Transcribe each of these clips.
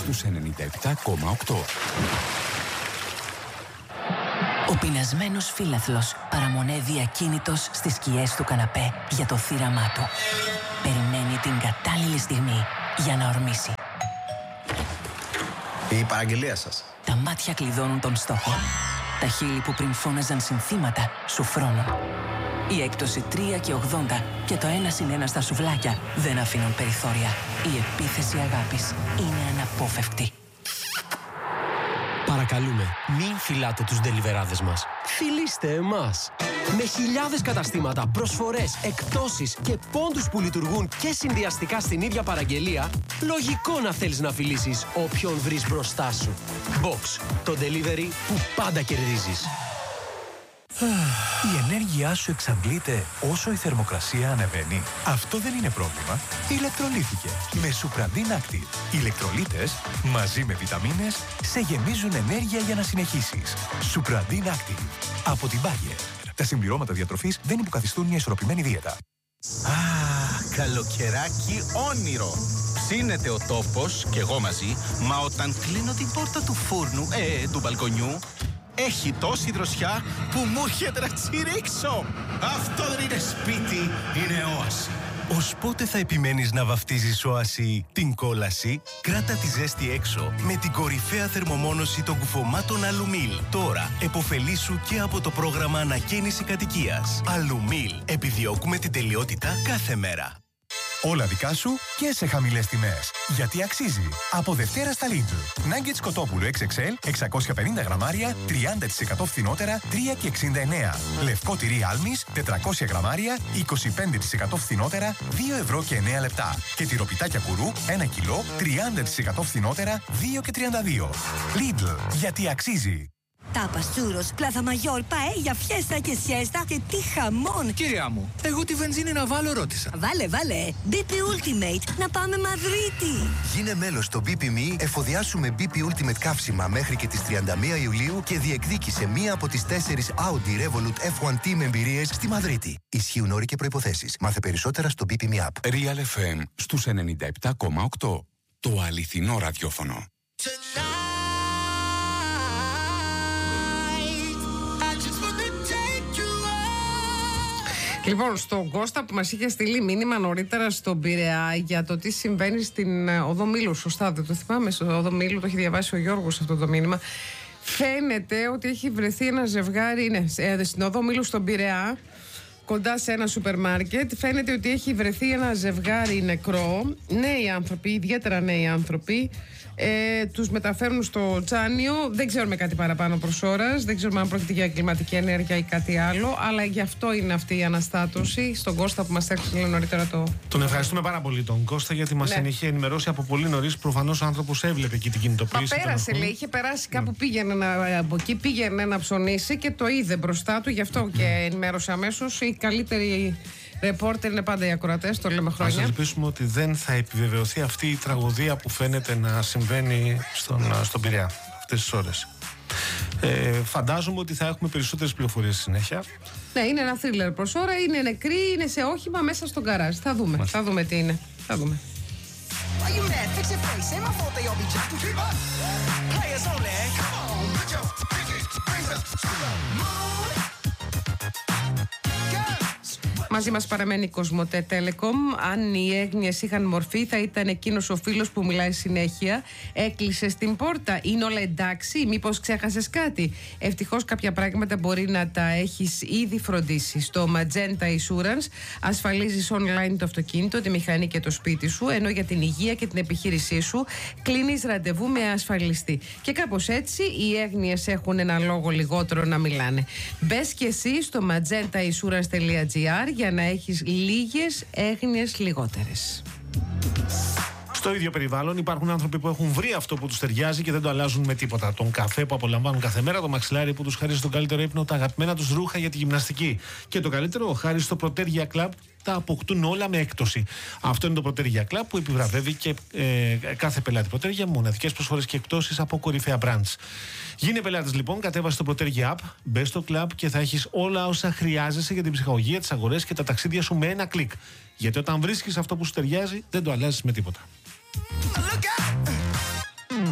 στους 97,8. Ο πεινασμένος φύλαθλος παραμονεύει ακίνητος στις σκιές του καναπέ για το θύραμά του. Περιμένει την κατάλληλη στιγμή για να ορμήσει. Η παραγγελία σας. Τα μάτια κλειδώνουν τον στόχο. Τα χείλη που πριν φώναζαν συνθήματα σου φρώνουν. Η έκπτωση 3,80 και το 1+1 στα σουβλάκια δεν αφήνουν περιθώρια. Η επίθεση αγάπης είναι αναπόφευκτη. Παρακαλούμε, μην φυλάτε τους ντελιβεράδες μας. Φιλήστε εμάς. Με χιλιάδες καταστήματα, προσφορές, εκπτώσεις και πόντους που λειτουργούν και συνδυαστικά στην ίδια παραγγελία, λογικό να θέλεις να φιλήσεις όποιον βρεις μπροστά σου. Box, το delivery που πάντα κερδίζεις. Η ενέργειά σου εξαντλείται όσο η θερμοκρασία ανεβαίνει. Αυτό δεν είναι πρόβλημα. Ηλεκτρολύθηκε με Supradin Active. Οι ηλεκτρολίτες μαζί με βιταμίνες σε γεμίζουν ενέργεια για να συνεχίσεις. Supradin Active από την Bayer. Τα συμπληρώματα διατροφής δεν υποκαθιστούν μια ισορροπημένη δίαιτα. Καλοκαιράκι όνειρο. Ψήνεται ο τόπος και εγώ μαζί, μα όταν κλείνω την πόρτα του φούρνου, του μπαλκονιού, έχει τόση δροσιά που μου έρχεται να τσιρίξω. Αυτό δεν είναι σπίτι, είναι όαση. Ως πότε θα επιμένεις να βαφτίζεις όαση την κόλαση? Κράτα τη ζέστη έξω με την κορυφαία θερμομόνωση των κουφωμάτων Αλουμίλ. Τώρα εποφελήσου και από το πρόγραμμα ανακαίνιση κατοικίας. Αλουμίλ. Επιδιώκουμε την τελειότητα κάθε μέρα. Όλα δικά σου και σε χαμηλές τιμές. Γιατί αξίζει. Από Δευτέρα στα Lidl. Nuggets κοτόπουλο XXL 650 γραμμάρια 30% φθηνότερα 3,69. Λευκό τυρί Άλμης 400 γραμμάρια 25% φθηνότερα 2,09 Και τυροπιτάκια κουρού 1 κιλό 30% φθηνότερα 2,32. Lidl. Γιατί αξίζει. Τάπας, τσούρος, πλάθα μαγιόρ, παέλια, φιέστα και σιέστα και τι χαμόν! Κυρία μου, εγώ τη βενζίνη να βάλω ρώτησα. Βάλε, BP Ultimate, να πάμε Μαδρίτη! Γίνε μέλος στο BP.me, εφοδιάσου με BP Ultimate καύσιμα μέχρι και τις 31 Ιουλίου και διεκδίκησε μία από τις 4 Audi Revolut F1 Team εμπειρίες στη Μαδρίτη. Ισχύουν όροι και προϋποθέσεις. Μάθε περισσότερα στο BP.me app. Real FM στους 97,8. Το αληθινό ραδιόφωνο. Λοιπόν, στον Κώστα που μας είχε στείλει μήνυμα νωρίτερα στον Πειραιά για το τι συμβαίνει στην Οδό Μήλου, σωστά δεν το θυμάμαι, στο Οδό Μήλου, το έχει διαβάσει ο Γιώργος αυτό το μήνυμα. Φαίνεται ότι έχει βρεθεί ένα ζευγάρι, στην Οδό Μήλου στον Πειραιά, κοντά σε ένα σούπερ μάρκετ. Φαίνεται ότι έχει βρεθεί ένα ζευγάρι νεκρό, νέοι άνθρωποι, ιδιαίτερα νέοι άνθρωποι. Τους μεταφέρουν στο Τσάνιο. Δεν ξέρουμε κάτι παραπάνω προς ώρας. Δεν ξέρουμε αν πρόκειται για κλιματική ενέργεια ή κάτι άλλο. Αλλά γι' αυτό είναι αυτή η αναστάτωση. Στον Κώστα που μας έστειλε νωρίτερα το. Τον ευχαριστούμε πάρα πολύ τον Κώστα, γιατί μας είχε ενημερώσει από πολύ νωρίς. Προφανώς ο άνθρωπος έβλεπε εκεί την κινητοποίηση. Μα πέρασε, λέει. Είχε περάσει κάπου, από εκεί πήγαινε να ψωνίσει και το είδε μπροστά του. Γι' αυτό και ενημέρωσε αμέσως. Η καλύτερη ρεπόρτερ είναι πάντα οι ακροατές, το λέμε χρόνια. Ας ελπίσουμε ότι δεν θα επιβεβαιωθεί αυτή η τραγωδία που φαίνεται να συμβαίνει στον Πειραιά αυτές τις ώρες. Φαντάζομαι ότι θα έχουμε περισσότερες πληροφορίες στη συνέχεια. Ναι, είναι ένα θρίλερ προς ώρα, είναι νεκροί, είναι σε όχημα μέσα στον γκαράζ. Θα δούμε τι είναι. Θα δούμε. Μαζί μας παραμένει η Κοσμοτέ Telecom. Αν οι έγνοιες είχαν μορφή, θα ήταν εκείνος ο φίλος που μιλάει συνέχεια. Έκλεισε την πόρτα. Είναι όλα εντάξει, μήπως ξέχασες κάτι? Ευτυχώς κάποια πράγματα μπορεί να τα έχεις ήδη φροντίσει. Στο Magenta Insurance ασφαλίζεις online το αυτοκίνητο, τη μηχανή και το σπίτι σου, ενώ για την υγεία και την επιχείρησή σου κλείνεις ραντεβού με ασφαλιστή. Και κάπως έτσι οι έγνοιες έχουν ένα λόγο λιγότερο να μιλάνε. Μπες και εσύ στο magentainsurance.gr για να έχεις λίγες έγνοιες λιγότερες. Στο ίδιο περιβάλλον υπάρχουν άνθρωποι που έχουν βρει αυτό που τους ταιριάζει και δεν το αλλάζουν με τίποτα. Τον καφέ που απολαμβάνουν κάθε μέρα, το μαξιλάρι που τους χαρίζει τον καλύτερο ύπνο, τα αγαπημένα τους ρούχα για τη γυμναστική. Και το καλύτερο, χάρη στο Protergia Club, τα αποκτούν όλα με έκπτωση. Αυτό είναι το Protergia Club που επιβραβεύει και κάθε πελάτη Protergia με μοναδικές προσφορές και εκπτώσεις από κορυφαία brands. Γίνε πελάτης λοιπόν, κατέβασε το Protergia App, μπες στο club και θα έχεις όλα όσα χρειάζεσαι για την ψυχαγωγία, τις αγορές και τα ταξίδια σου με ένα κλικ. Γιατί όταν βρίσκεις αυτό που σου ταιριάζει, δεν το αλλάζεις με τίποτα.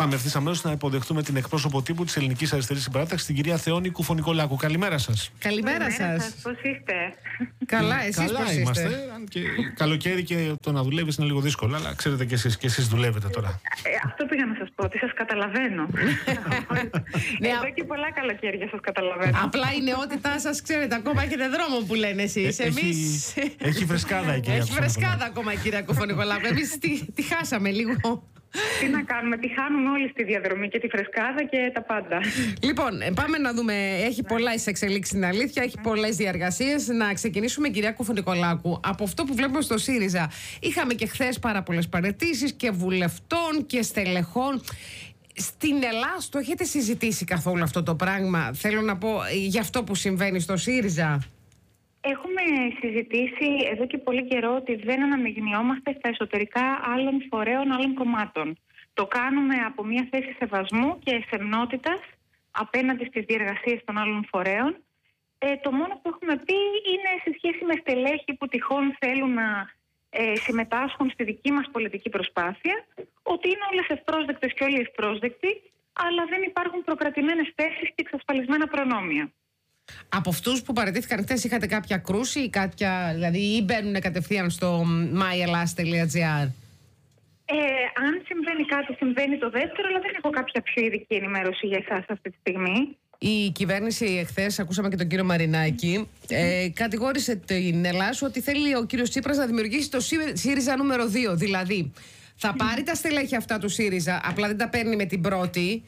Πάμε ευθύς αμέσως να υποδεχτούμε την εκπρόσωπο τύπου της Ελληνικής Αριστερής Συμπαράταξης, την κυρία Θεόνη Κουφωνικολάκου. Καλημέρα σας. Καλημέρα σας. Πώς είστε? Καλά, εσείς καλά πώς είμαστε. είστε? Και καλοκαίρι και το να δουλεύεις είναι λίγο δύσκολο, αλλά ξέρετε και εσείς δουλεύετε τώρα. Αυτό πήγα να σας πω, ότι σας καταλαβαίνω. Εδώ και πολλά καλοκαίρια σας καταλαβαίνω. Απλά η νεότητά σας, ξέρετε, ακόμα έχετε δρόμο που λένε εσείς. Έχει φρεσκάδα η κυρία Έχει φρεσκάδα ακόμα η κυρία Κουφωνικολάκου. Εμείς τη χάσαμε λίγο. Τι να κάνουμε, τη χάνουμε όλοι στη διαδρομή, και τη φρεσκάδα και τα πάντα. Λοιπόν, πάμε να δούμε. Έχει πολλά εξελίξει στην αλήθεια, έχει πολλές διαργασίες. Να ξεκινήσουμε, κυρία Κουφωνικολάκου, από αυτό που βλέπουμε στο ΣΥΡΙΖΑ. Είχαμε και χθες πάρα πολλές παραιτήσεις και βουλευτών και στελεχών. Στην Ελλάδα το έχετε συζητήσει καθόλου αυτό το πράγμα? Θέλω να πω για αυτό που συμβαίνει στο ΣΥΡΙΖΑ. Έχουμε συζητήσει εδώ και πολύ καιρό ότι δεν αναμειγνιόμαστε στα εσωτερικά άλλων φορέων, άλλων κομμάτων. Το κάνουμε από μια θέση σεβασμού και σεμνότητας απέναντι στις διεργασίες των άλλων φορέων. Το μόνο που έχουμε πει είναι σε σχέση με στελέχη που τυχόν θέλουν να συμμετάσχουν στη δική μας πολιτική προσπάθεια, ότι είναι όλες ευπρόσδεκτες και όλοι ευπρόσδεκτοι, αλλά δεν υπάρχουν προκρατημένες θέσεις και εξασφαλισμένα προνόμια. Από αυτούς που παραιτήθηκαν χθες είχατε κάποια κρούση ή κάποια, δηλαδή, ή μπαίνουν κατευθείαν στο myelas.gr? Αν συμβαίνει κάτι, συμβαίνει το δεύτερο, αλλά δεν έχω κάποια πιο ειδική ενημέρωση για εσάς αυτή τη στιγμή. Η κυβέρνηση εχθές, ακούσαμε και τον κύριο Μαρινάκη, κατηγόρησε την Ελλάδα ότι θέλει ο κύριος Τσίπρας να δημιουργήσει το ΣΥΡΙΖΑ νούμερο 2. Δηλαδή, θα πάρει τα στελέχη αυτά του ΣΥΡΙΖΑ, απλά δεν τα παίρνει με την πρώτη.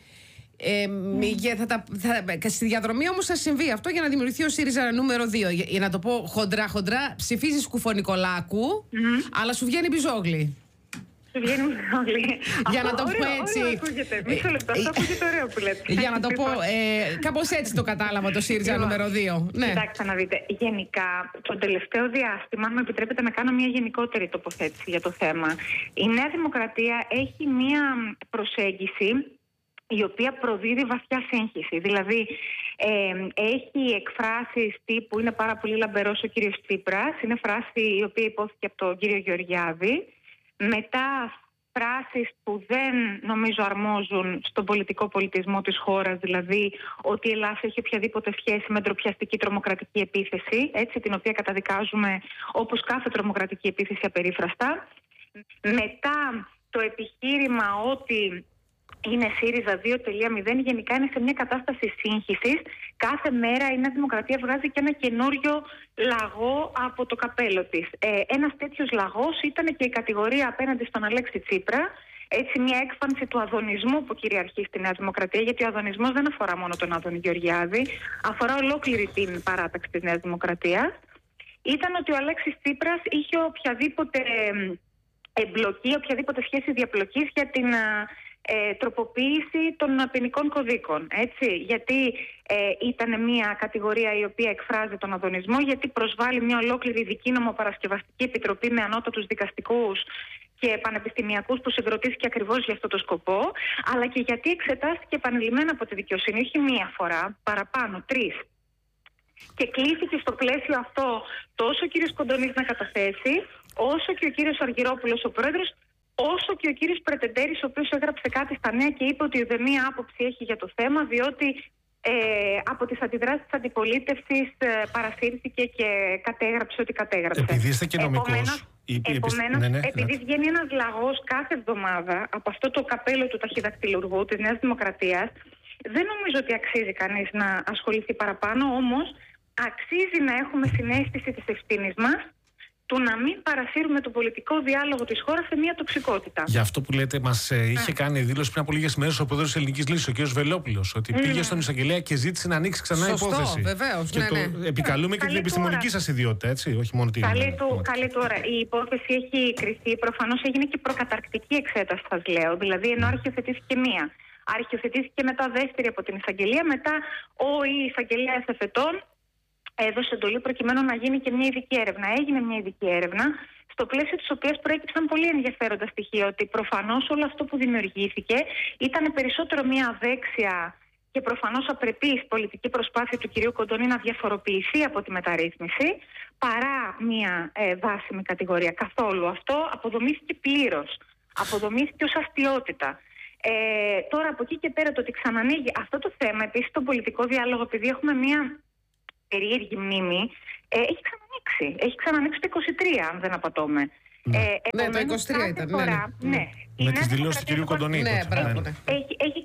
Στη διαδρομή όμως θα συμβεί αυτό για να δημιουργηθεί ο ΣΥΡΙΖΑ νούμερο 2. Για να το πω χοντρά, ψηφίζεις Κουφωνικολάκου, αλλά σου βγαίνει Μπιζόγλη. Σου βγαίνει Μπιζόγλη. Για να το πω έτσι. Ωραίο ακούγεται. Μισό λεπτό, αυτό ακούγεται ωραίο που λέτε. Για να το πω, κάπως έτσι το κατάλαβα το ΣΥΡΙΖΑ νούμερο 2. Ναι. Κοιτάξτε να δείτε. Γενικά, το τελευταίο διάστημα, αν μου επιτρέπετε να κάνω μια γενικότερη τοποθέτηση για το θέμα. Η Νέα Δημοκρατία έχει μια προσέγγιση η οποία προδίδει βαθιά σύγχυση. Δηλαδή, έχει εκφράσεις τύπου είναι πάρα πολύ λαμπερός ο κύριος Τσίπρας, είναι φράση η οποία υπόθηκε από τον κύριο Γεωργιάδη. Μετά φράσεις που δεν νομίζω αρμόζουν στον πολιτικό πολιτισμό της χώρας, δηλαδή ότι η Ελλάδα έχει οποιαδήποτε σχέση με ντροπιαστική τρομοκρατική επίθεση, έτσι, την οποία καταδικάζουμε όπως κάθε τρομοκρατική επίθεση απερίφραστα. Μετά το επιχείρημα ότι είναι ΣΥΡΙΖΑ 2.0, γενικά είναι σε μια κατάσταση σύγχυσης. Κάθε μέρα η Νέα Δημοκρατία βγάζει και ένα καινούριο λαγό από το καπέλο της. Ένας τέτοιος λαγός ήταν και η κατηγορία απέναντι στον Αλέξη Τσίπρα. Έτσι, μια έκφανση του αδωνισμού που κυριαρχεί στη Νέα Δημοκρατία, γιατί ο αδωνισμός δεν αφορά μόνο τον Άδωνη Γεωργιάδη, αφορά ολόκληρη την παράταξη της Νέας Δημοκρατίας. Ήταν ότι ο Αλέξης Τσίπρας είχε οποιαδήποτε εμπλοκή, οποιαδήποτε σχέση διαπλοκής για την τροποποίηση των ποινικών κωδίκων. Έτσι, γιατί ήταν μια κατηγορία η οποία εκφράζει τον αδωνισμό, γιατί προσβάλλει μια ολόκληρη ειδική νομοπαρασκευαστική επιτροπή με ανώτατους δικαστικούς και πανεπιστημιακούς που συγκροτήθηκε ακριβώς για αυτό το σκοπό, αλλά και γιατί εξετάστηκε επανειλημμένα από τη δικαιοσύνη, όχι μία φορά, παραπάνω, 3. Και κλήθηκε στο πλαίσιο αυτό τόσο ο κύριος Κοντονής να καταθέσει, όσο και ο κύριος Αργυρόπουλος, ο πρόεδρος, όσο και ο κύριος Πρετεντέρης, ο οποίος έγραψε κάτι στα νέα και είπε ότι ουδέμια άποψη έχει για το θέμα, διότι από τις αντιδράσεις της αντιπολίτευσης παρασύρθηκε και κατέγραψε ό,τι κατέγραψε. Επειδή είστε και νομικός. Επομένως, επειδή βγαίνει ένας λαγός κάθε εβδομάδα από αυτό το καπέλο του ταχυδακτηλουργού της Νέας Δημοκρατίας, δεν νομίζω ότι αξίζει κανείς να ασχοληθεί παραπάνω, όμως αξίζει να έχουμε συναίσθηση της ευθύνης μας του να μην παρασύρουμε τον πολιτικό διάλογο της χώρας σε μια τοξικότητα. Για αυτό που λέτε, μας είχε κάνει δήλωση πριν από λίγες μέρες ο πρόεδρος της Ελληνικής Λύσης, ο κ. Βελόπουλος, ότι πήγε στον εισαγγελέα και ζήτησε να ανοίξει ξανά υπόθεση. Βεβαίως, και επικαλούμε και την επιστημονική σας ιδιότητα, έτσι, όχι μόνο την. Καλή τώρα. Η υπόθεση έχει κριθεί. Προφανώς έγινε και προκαταρκτική εξέταση, σας λέω. Δηλαδή, ενώ αρχιοθετήθηκε μία. Αρχιοθετήθηκε μετά δεύτερη από την εισαγγελία, μετά ο εισαγγελέας εφετών έδωσε εντολή προκειμένου να γίνει και μια ειδική έρευνα. Έγινε μια ειδική έρευνα, στο πλαίσιο της οποίας προέκυψαν πολύ ενδιαφέροντα στοιχεία, ότι προφανώς όλο αυτό που δημιουργήθηκε ήταν περισσότερο μια αδέξια και προφανώς απρεπής πολιτική προσπάθεια του κυρίου Κοντονή να διαφοροποιηθεί από τη μεταρρύθμιση, παρά μια βάσιμη κατηγορία. Καθόλου. Αυτό αποδομήθηκε πλήρως. Αποδομήθηκε ως αστιότητα. Τώρα από εκεί και πέρα το ότι ξανανοίγει αυτό το θέμα, επίσης τον πολιτικό διάλογο, επειδή έχουμε μια περίεργη μνήμη, έχει ξανανοίξει. Έχει ξανανοίξει το 23, αν δεν απατώμε. Ναι, το 23 ήταν. Ναι. Με τις δηλώσεις του κ. Κοντονή. Έχει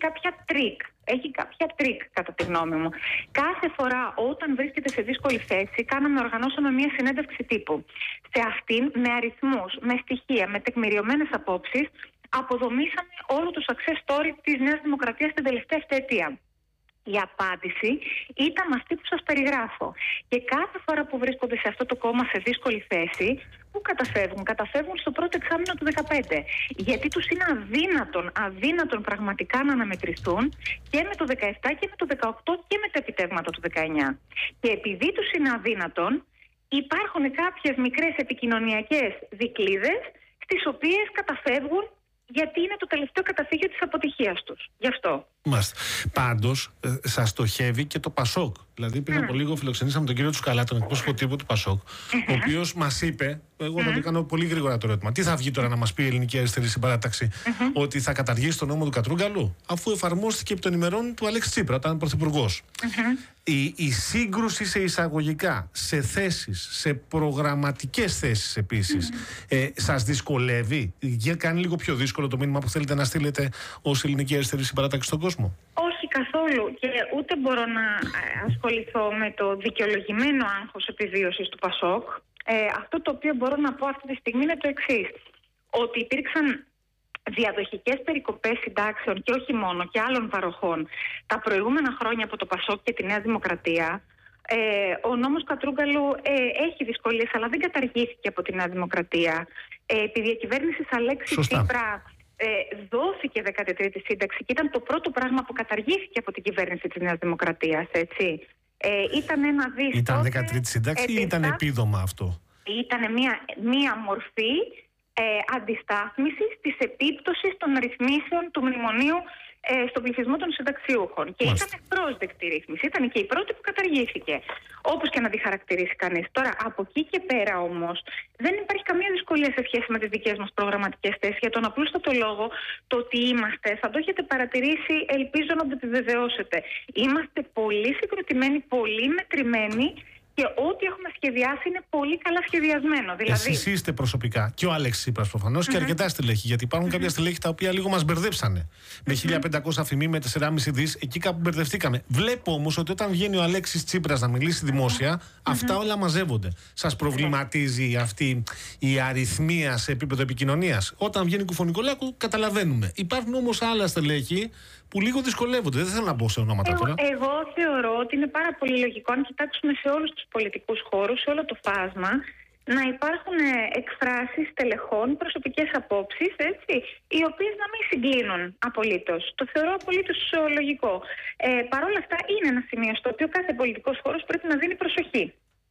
κάποια τρίκ, κατά τη γνώμη μου. Κάθε φορά όταν βρίσκεται σε δύσκολη θέση, οργανώσαμε μια συνέντευξη τύπου. Σε αυτήν, με αριθμούς, με στοιχεία, με τεκμηριωμένες απόψεις, αποδομήσαμε όλο το success story της Νέας Δημοκρατίας την τελευταία επταετία. Η απάντηση ήταν αυτή που σας περιγράφω. Και κάθε φορά που βρίσκονται σε αυτό το κόμμα σε δύσκολη θέση, πού καταφεύγουν? Καταφεύγουν στο πρώτο εξάμηνο του 2015. Γιατί τους είναι αδύνατον πραγματικά να αναμετρηθούν και με το 2017 και με το 2018 και με τα επιτεύγματα του 2019. Και επειδή τους είναι αδύνατον, υπάρχουν κάποιες μικρές επικοινωνιακές δικλείδες στις οποίες καταφεύγουν, γιατί είναι το τελευταίο καταφύγιο της αποτυχίας τους. Γι' αυτό. Πάντως, σας στοχεύει και το Πασόκ. Δηλαδή, πριν από λίγο φιλοξενήσαμε τον κύριο Τσουκαλά, τον εκπρόσωπο τύπου του Πασόκ, ο οποίος μας είπε, εγώ θα το κάνω πολύ γρήγορα το ερώτημα, τι θα βγει τώρα να μας πει η Ελληνική Αριστερή Συμπαράταξη, ότι θα καταργήσει τον νόμο του Κατρούγκαλου, αφού εφαρμόστηκε επί των ημερών του Αλέξη Τσίπρα, όταν ήταν πρωθυπουργός. Η σύγκρουση σε εισαγωγικά, σε θέσεις, σε προγραμματικές θέσεις επίσης, σας δυσκολεύει? Κάνει λίγο πιο δύσκολο το μήνυμα που θέλετε να στείλετε ως Ελληνική Αριστερή Συμπαράταξη στον κόσμο? Όχι καθόλου, και ούτε μπορώ να ασχοληθώ με το δικαιολογημένο άγχος επιβίωσης του Πασόκ. Αυτό το οποίο μπορώ να πω αυτή τη στιγμή είναι το εξής: ότι υπήρξαν διαδοχικές περικοπές συντάξεων και όχι μόνο, και άλλων παροχών τα προηγούμενα χρόνια από το Πασόκ και τη Νέα Δημοκρατία. Ο νόμος Κατρούγκαλου έχει δυσκολίες, αλλά δεν καταργήθηκε από τη Νέα Δημοκρατία. Επί διακυβέρνησης Αλέξη Τσίπρα δόθηκε 13η σύνταξη και ήταν το πρώτο πράγμα που καταργήθηκε από την κυβέρνηση της Νέας Δημοκρατίας, έτσι. Ήταν ένα δις. Ήταν 13η σύνταξη ή ήταν επίδομα αυτό? Ήταν μία μορφή αντιστάθμισης της επίπτωσης των ρυθμίσεων του μνημονίου στον πληθυσμό των συνταξιούχων. Και ήταν πρόσδεκτη ρύθμιση. Ήταν και η πρώτη που καταργήθηκε. Όπως και να τη χαρακτηρίσει κανείς. Τώρα, από εκεί και πέρα όμως, δεν υπάρχει καμία δυσκολία σε σχέση με τις δικές μας προγραμματικές θέσεις. Για τον απλούστατο λόγο, το ότι είμαστε, θα το έχετε παρατηρήσει, ελπίζω να το επιβεβαιώσετε. Είμαστε πολύ συγκροτημένοι, πολύ μετρημένοι. Και ό,τι έχουμε σχεδιάσει είναι πολύ καλά σχεδιασμένο. Δηλαδή... Εσείς είστε προσωπικά και ο Αλέξης Τσίπρας προφανώς και αρκετά στελέχη. Γιατί υπάρχουν κάποια στελέχη τα οποία λίγο μας μπερδέψανε. Με 1.500 αφημί, με 4,5 δις, εκεί κάπου μπερδευτήκαμε. Βλέπω όμως ότι όταν βγαίνει ο Αλέξης Τσίπρας να μιλήσει δημόσια, αυτά όλα μαζεύονται. Σας προβληματίζει αυτή η αριθμία σε επίπεδο επικοινωνίας? Όταν βγαίνει Κουφωνικολάκου, καταλαβαίνουμε. Υπάρχουν όμως άλλα στελέχη που λίγο δυσκολεύονται. Δεν θέλω να μπω σε ονόματα τώρα. Εγώ θεωρώ ότι είναι πάρα πολύ λογικό, αν κοιτάξουμε σε όλους τους πολιτικούς χώρους, σε όλο το φάσμα, να υπάρχουν εκφράσεις στελεχών, προσωπικές απόψεις, έτσι, οι οποίες να μην συγκλίνουν απολύτως. Το θεωρώ απολύτως λογικό. Παρ' όλα αυτά, είναι ένα σημείο στο οποίο κάθε πολιτικός χώρος πρέπει να δίνει προσοχή.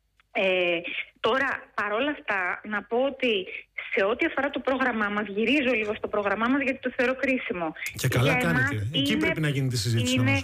Τώρα, παρόλα αυτά, να πω ότι σε ό,τι αφορά το πρόγραμμά μας, γυρίζω λίγο στο πρόγραμμά μας γιατί το θεωρώ κρίσιμο. Και καλά κάνετε. Εκεί πρέπει να γίνει τη συζήτηση. Ναι,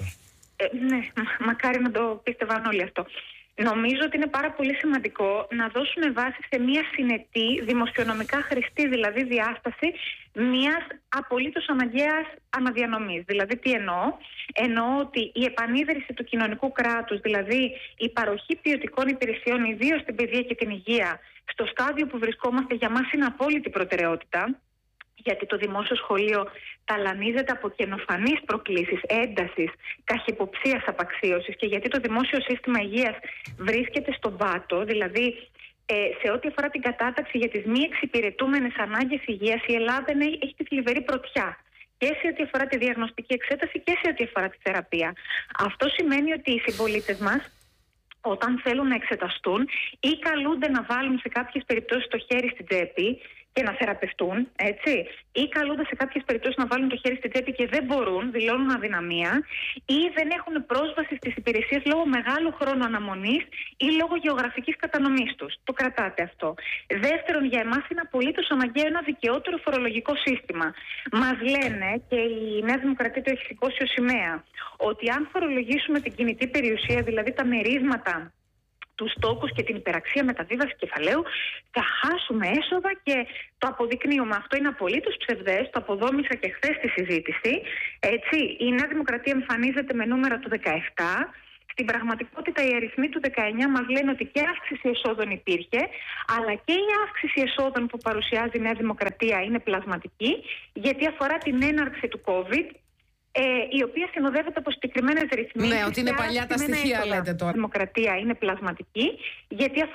μακάρι να το πίστευαν όλοι αυτό. Νομίζω ότι είναι πάρα πολύ σημαντικό να δώσουμε βάση σε μια συνετή, δημοσιονομικά χρηστή δηλαδή διάσταση μιας απολύτως αναγκαίας αναδιανομής. Δηλαδή τι εννοώ? Εννοώ ότι η επανίδρυση του κοινωνικού κράτους, δηλαδή η παροχή ποιοτικών υπηρεσιών, ιδίως στην παιδεία και την υγεία, στο στάδιο που βρισκόμαστε, για μας είναι απόλυτη προτεραιότητα. Γιατί το δημόσιο σχολείο ταλανίζεται από καινοφανείς προκλήσεις, έντασης, καχυποψίας, απαξίωσης, και γιατί το δημόσιο σύστημα υγείας βρίσκεται στον πάτο, δηλαδή σε ό,τι αφορά την κατάταξη για τις μη εξυπηρετούμενες ανάγκες υγείας, η Ελλάδα έχει τη θλιβερή πρωτιά. Και σε ό,τι αφορά τη διαγνωστική εξέταση και σε ό,τι αφορά τη θεραπεία. Αυτό σημαίνει ότι οι συμπολίτες μας, όταν θέλουν να εξεταστούν ή καλούνται να βάλουν σε κάποιες περιπτώσεις το χέρι στην τσέπη και να θεραπευτούν, έτσι, ή καλούνται σε κάποιες περιπτώσεις να βάλουν το χέρι στην τσέπη και δεν μπορούν, δηλώνουν αδυναμία, ή δεν έχουν πρόσβαση στις υπηρεσίες λόγω μεγάλου χρόνου αναμονής ή λόγω γεωγραφικής κατανομής τους. Το κρατάτε αυτό. Δεύτερον, για εμάς είναι απολύτως αναγκαίο ένα δικαιότερο φορολογικό σύστημα. Μας λένε, και η Νέα Δημοκρατία το έχει σηκώσει ως σημαία, ότι αν φορολογήσουμε την κινητή περιουσία, δηλαδή τα μερίσματα τους τόκους και την υπεραξία μεταβίβαση κεφαλαίου, θα χάσουμε έσοδα και το αποδεικνύουμε. Αυτό είναι απολύτως ψευδές, το αποδόμησα και χθες στη συζήτηση. Έτσι, η Νέα Δημοκρατία εμφανίζεται με νούμερα του 17. Στην πραγματικότητα οι αριθμοί του 19 μας λένε ότι και αύξηση εσόδων υπήρχε, αλλά και η αύξηση εσόδων που παρουσιάζει η Νέα Δημοκρατία είναι πλασματική, γιατί αφορά την έναρξη του COVID, η οποία συνοδεύεται από συγκεκριμένες ρυθμίσεις. Ναι, ότι είναι παλιά τα στοιχεία, λέτε τώρα. Η Δημοκρατία είναι πλασματική, γιατί